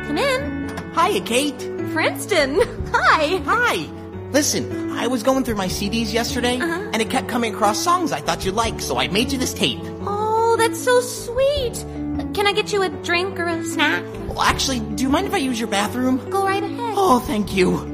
Come in. Hiya, Kate. Princeton. Hi. Hi. Listen, I was going through my CDs yesterday, and it kept coming across songs I thought you'd like, so I made you this tape. Oh, that's so sweet. Can I get you a drink or a snack? Well, actually, do you mind if I use your bathroom? Go right ahead. Oh, thank you.